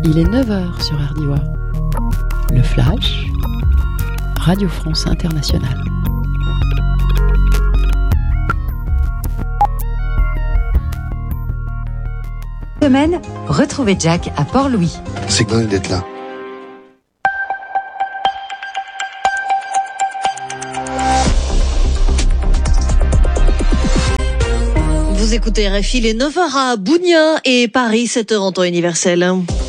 Il est 9h sur RDIWA. Le Flash, Radio France Internationale. Cette semaine, retrouvez Jack à Port-Louis. C'est dingue d'être là. Vous écoutez RFI, les 9h à Bougna et Paris, 7h en temps universel.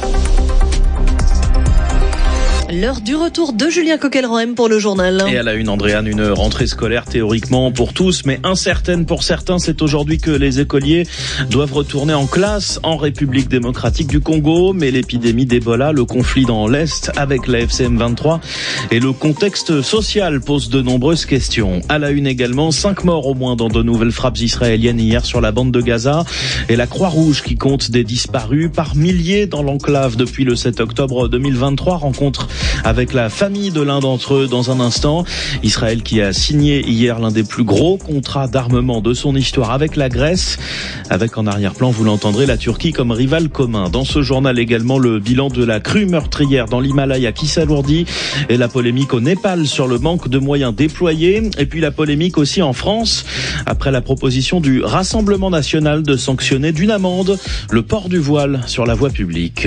L'heure du retour de Julien Coquelroem pour le journal. Et à la une, Andréane, une rentrée scolaire théoriquement pour tous, mais incertaine pour certains. C'est aujourd'hui que les écoliers doivent retourner en classe en République démocratique du Congo. Mais l'épidémie d'Ebola, le conflit dans l'Est avec la FCM 23 et le contexte social posent de nombreuses questions. À la une également, 5 morts au moins dans de nouvelles frappes israéliennes hier sur la bande de Gaza. Et la Croix-Rouge qui compte des disparus par milliers dans l'enclave depuis le 7 octobre 2023. Rencontre avec la famille de l'un d'entre eux dans un instant. Israël qui a signé hier l'un des plus gros contrats d'armement de son histoire avec la Grèce. Avec en arrière-plan, vous l'entendrez, la Turquie comme rival commun. Dans ce journal également, le bilan de la crue meurtrière dans l'Himalaya qui s'alourdit et la polémique au Népal sur le manque de moyens déployés. Et puis la polémique aussi en France après la proposition du Rassemblement national de sanctionner d'une amende le port du voile sur la voie publique.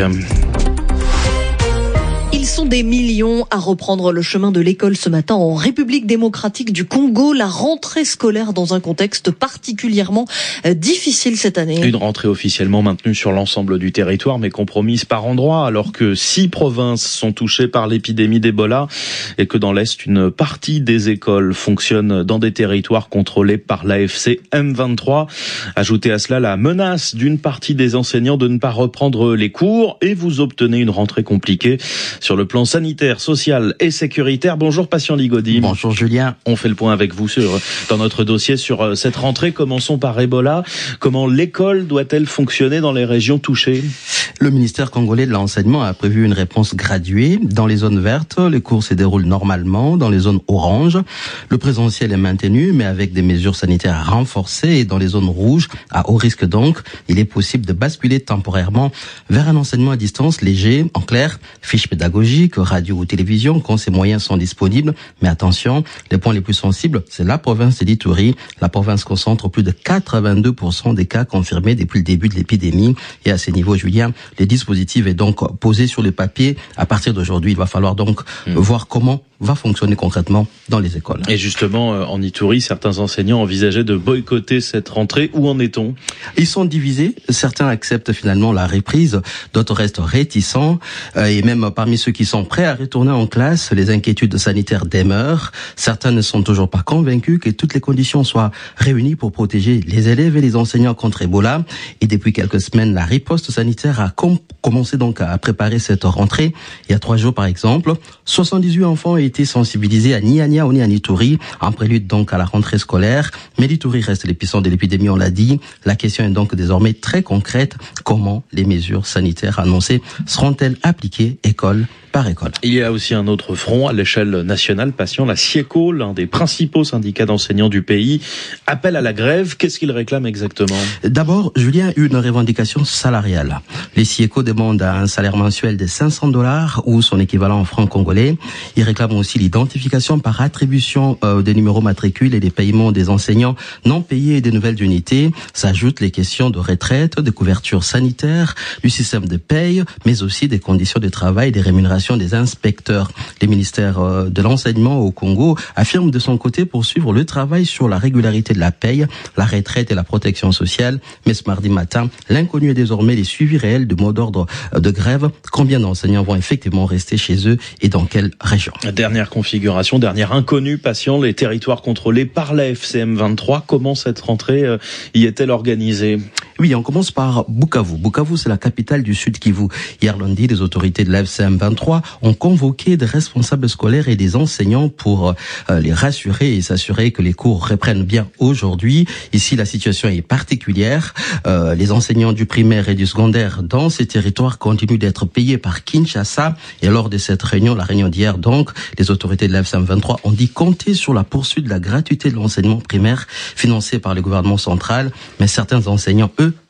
Ils sont des millions à reprendre le chemin de l'école ce matin en République démocratique du Congo. La rentrée scolaire dans un contexte particulièrement difficile cette année. Une rentrée officiellement maintenue sur l'ensemble du territoire, mais compromise par endroits, alors que 6 provinces sont touchées par l'épidémie d'Ebola et que dans l'Est, une partie des écoles fonctionne dans des territoires contrôlés par l'AFC M23. Ajoutez à cela la menace d'une partie des enseignants de ne pas reprendre les cours et vous obtenez une rentrée compliquée sur le plan sanitaire, social et sécuritaire. Bonjour Patient Ligaudy. Bonjour Julien. On fait le point avec vous dans notre dossier sur cette rentrée. Commençons par Ebola. Comment l'école doit-elle fonctionner dans les régions touchées ? Le ministère congolais de l'enseignement a prévu une réponse graduée. Dans les zones vertes, les cours se déroulent normalement. Dans les zones oranges, le présentiel est maintenu, mais avec des mesures sanitaires renforcées. Et dans les zones rouges, à haut risque donc, il est possible de basculer temporairement vers un enseignement à distance léger. En clair, fiche pédagogique, radio ou télévision, quand ces moyens sont disponibles. Mais attention, les points les plus sensibles, c'est la province d'Ituri. La province concentre plus de 82% des cas confirmés depuis le début de l'épidémie. Et à ces niveaux, Julien, les dispositifs est donc posé sur le papier. À partir d'aujourd'hui, il va falloir donc voir comment va fonctionner concrètement dans les écoles. Et justement, en Ituri, certains enseignants envisageaient de boycotter cette rentrée. Où en est-on ? Ils sont divisés. Certains acceptent finalement la reprise, d'autres restent réticents. Et même parmi ceux qui sont prêts à retourner en classe, les inquiétudes sanitaires demeurent. Certains ne sont toujours pas convaincus que toutes les conditions soient réunies pour protéger les élèves et les enseignants contre Ebola. Et depuis quelques semaines, la riposte sanitaire a commencé donc à préparer cette rentrée. Il y a 3 jours, par exemple, 78 enfants ont été sensibilisés à Niania ou à Ituri, en prélude donc à la rentrée scolaire. Mais l'Ituri reste l'épicentre de l'épidémie, on l'a dit. La question est donc désormais très concrète. Comment les mesures sanitaires annoncées seront-elles appliquées école par école? Il y a aussi un autre front à l'échelle nationale, Patient, la SIECO, l'un des principaux syndicats d'enseignants du pays, appelle à la grève. Qu'est-ce qu'il réclame exactement? D'abord, Julien, une revendication salariale. Les SIECO demandent un salaire mensuel de $500 ou son équivalent en francs congolais. Ils réclament aussi l'identification par attribution des numéros matricules et des paiements des enseignants non payés et des nouvelles unités. S'ajoutent les questions de retraite, de couverture sanitaire, du système de paye, mais aussi des conditions de travail et des rémunérations des inspecteurs. Les ministères de l'enseignement au Congo affirment de son côté poursuivre le travail sur la régularité de la paye, la retraite et la protection sociale. Mais ce mardi matin, l'inconnu est désormais les suivis réels de mots d'ordre de grève. Combien d'enseignants vont effectivement rester chez eux et dans quelle région? Dernière configuration, dernière inconnue, Patient, les territoires contrôlés par la FCM 23. Comment cette rentrée y est-elle organisée? Oui, on commence par Bukavu. Bukavu, c'est la capitale du Sud Kivu. Hier lundi, les autorités de la FCM 23 ont convoqué des responsables scolaires et des enseignants pour les rassurer et s'assurer que les cours reprennent bien aujourd'hui. Ici, la situation est particulière. Les enseignants du primaire et du secondaire dans ces territoires continuent d'être payés par Kinshasa. Et lors de cette réunion, la réunion d'hier donc, les autorités de la FCM 23 ont dit compter sur la poursuite de la gratuité de l'enseignement primaire financé par le gouvernement central. Mais certains enseignants, eux,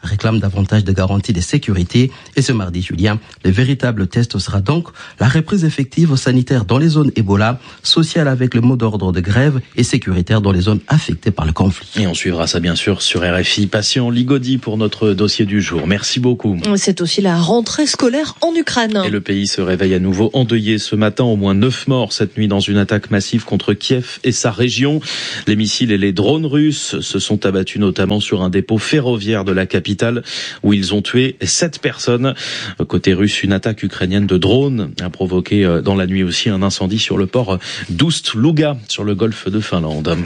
réclament davantage de garanties de sécurité. Et ce mardi, Julien, le véritable test sera donc la reprise effective sanitaire dans les zones Ebola, sociale avec le mot d'ordre de grève et sécuritaire dans les zones affectées par le conflit. Et on suivra ça bien sûr sur RFI. Patient Ligodi pour notre dossier du jour. Merci beaucoup. C'est aussi la rentrée scolaire en Ukraine. Et le pays se réveille à nouveau endeuillé ce matin. Au moins 9 morts cette nuit dans une attaque massive contre Kiev et sa région. Les missiles et les drones russes se sont abattus notamment sur un dépôt ferroviaire de la capitale où ils ont tué 7 personnes. Côté russe, une attaque ukrainienne de drones a provoqué dans la nuit aussi un incendie sur le port d'Oust-Luga sur le golfe de Finlande.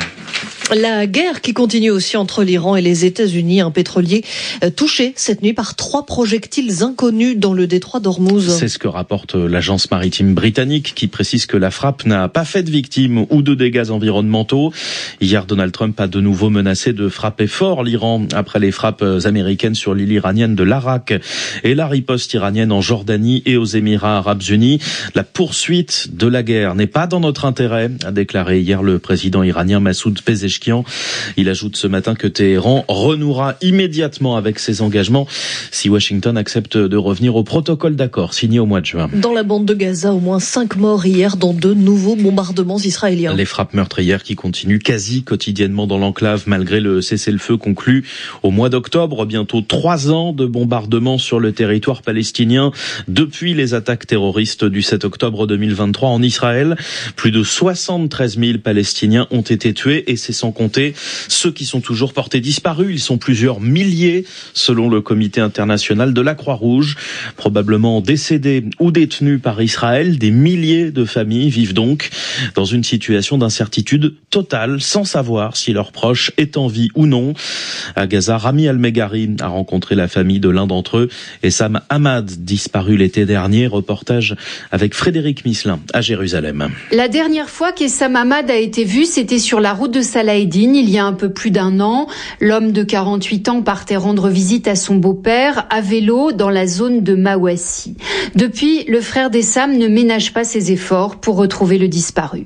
La guerre qui continue aussi entre l'Iran et les États-Unis, un pétrolier touché cette nuit par 3 projectiles inconnus dans le détroit d'Ormuz. C'est ce que rapporte l'agence maritime britannique qui précise que la frappe n'a pas fait de victimes ou de dégâts environnementaux. Hier, Donald Trump a de nouveau menacé de frapper fort l'Iran après les frappes américaines sur l'île iranienne de l'Arak et la riposte iranienne en Jordanie et aux Émirats arabes unis. La poursuite de la guerre n'est pas dans notre intérêt, a déclaré hier le président iranien Massoud Pezeshkian. Il ajoute ce matin que Téhéran renouera immédiatement avec ses engagements si Washington accepte de revenir au protocole d'accord signé au mois de juin. Dans la bande de Gaza, au moins 5 morts hier dans 2 nouveaux bombardements israéliens. Les frappes meurtrières qui continuent quasi quotidiennement dans l'enclave malgré le cessez-le-feu conclu au mois d'octobre. Bientôt 3 ans de bombardements sur le territoire palestinien depuis les attaques terroristes du 7 octobre 2023 en Israël. Plus de 73 000 Palestiniens ont été tués et c'est sans compter ceux qui sont toujours portés disparus. Ils sont plusieurs milliers selon le comité international de la Croix-Rouge, probablement décédés ou détenus par Israël. Des milliers de familles vivent donc dans une situation d'incertitude totale, sans savoir si leur proche est en vie ou non. À Gaza, Rami Al-Meghari a rencontré la famille de l'un d'entre eux et Sam Hamad, disparu l'été dernier. Reportage avec Frédéric Misselin à Jérusalem. La dernière fois qu'Essam Hamad a été vu, c'était sur la route de Salaheddine, il y a un peu plus d'1 an. L'homme de 48 ans partait rendre visite à son beau-père à vélo dans la zone de Mawassi. Depuis, le frère d'Essam ne ménage pas ses efforts pour retrouver le disparu.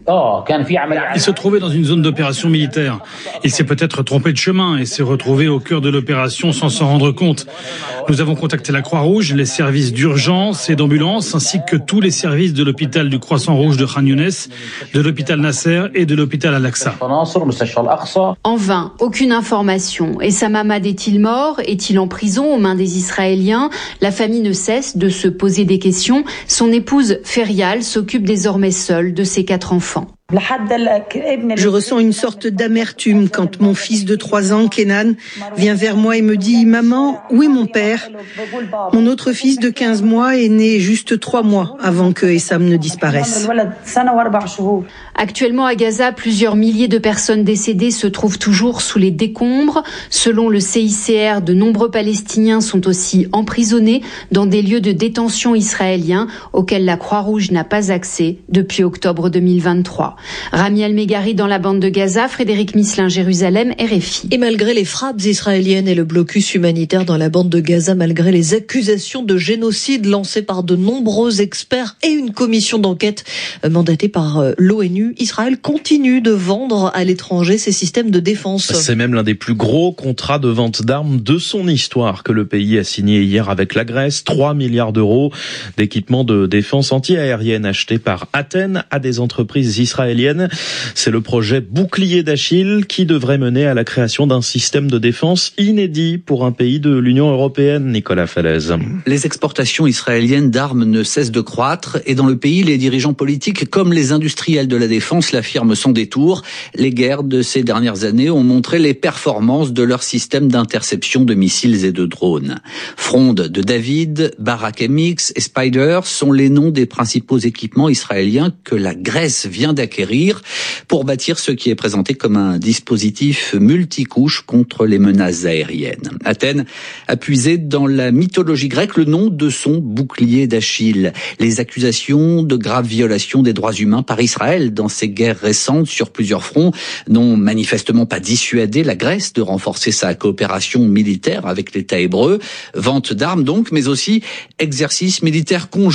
Il se trouvait dans une zone d'opération militaire. Il s'est peut-être trompé de chemin et s'est retrouvé au cœur de l'opération sans s'en rendre compte. Nous avons contacté la Croix-Rouge, les services d'urgence et d'ambulance, ainsi que tous les services de l'hôpital du Croissant-Rouge de Khan Younes, de l'hôpital Nasser et de l'hôpital Al-Aqsa. En vain, aucune information. Essam Hamad est-il mort? Est-il en prison aux mains des Israéliens? La famille ne cesse de se poser des questions. Son épouse Ferial s'occupe désormais seule de ses 4 enfants. Je ressens une sorte d'amertume quand mon fils de 3 ans, Kenan, vient vers moi et me dit « Maman, où est mon père ?» Mon autre fils de 15 mois est né juste 3 mois avant que Essam ne disparaisse. Actuellement à Gaza, plusieurs milliers de personnes décédées se trouvent toujours sous les décombres. Selon le CICR, de nombreux Palestiniens sont aussi emprisonnés dans des lieux de détention israéliens auxquels la Croix-Rouge n'a pas accès depuis octobre 2023. Rami Al-Meghari dans la bande de Gaza, Frédéric Misselin, Jérusalem, RFI. Et malgré les frappes israéliennes et le blocus humanitaire dans la bande de Gaza, malgré les accusations de génocide lancées par de nombreux experts et une commission d'enquête mandatée par l'ONU, Israël continue de vendre à l'étranger ses systèmes de défense. C'est même l'un des plus gros contrats de vente d'armes de son histoire que le pays a signé hier avec la Grèce. 3 milliards d'euros d'équipements de défense anti-aérienne achetés par Athènes à des entreprises israéliennes. C'est le projet Bouclier d'Achille qui devrait mener à la création d'un système de défense inédit pour un pays de l'Union européenne. Nicolas Falaise. Les exportations israéliennes d'armes ne cessent de croître et dans le pays, les dirigeants politiques comme les industriels de la défense l'affirment sans détour. Les guerres de ces dernières années ont montré les performances de leur système d'interception de missiles et de drones. Fronde de David, Barak MX et Spider sont les noms des principaux équipements israéliens que la Grèce vient d'acquérir pour bâtir ce qui est présenté comme un dispositif multicouche contre les menaces aériennes. Athènes a puisé dans la mythologie grecque le nom de son bouclier d'Achille. Les accusations de graves violations des droits humains par Israël dans ces guerres récentes sur plusieurs fronts n'ont manifestement pas dissuadé la Grèce de renforcer sa coopération militaire avec l'État hébreu. Vente d'armes donc, mais aussi exercice militaire conjoint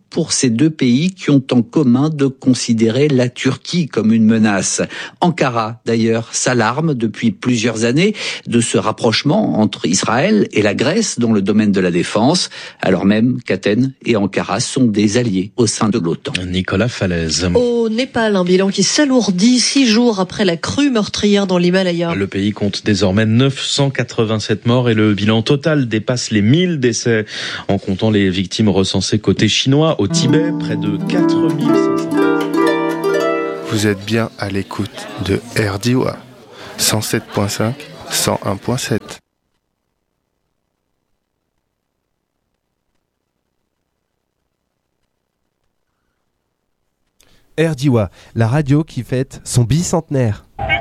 pour ces deux pays qui ont en commun de considérer la Turquie comme une menace. Ankara, d'ailleurs, s'alarme depuis plusieurs années de ce rapprochement entre Israël et la Grèce dans le domaine de la défense, alors même qu'Athènes et Ankara sont des alliés au sein de l'OTAN. Nicolas Falaise. Au Népal, un bilan qui s'alourdit 6 jours après la crue meurtrière dans l'Himalaya. Le pays compte désormais 987 morts et le bilan total dépasse les 1000 décès en comptant les victimes recensées côté chinois. Au Tibet, près de 4500. Vous êtes bien à l'écoute de RDIWA 107.5, 101.7. RDIWA, la radio qui fête son bicentenaire.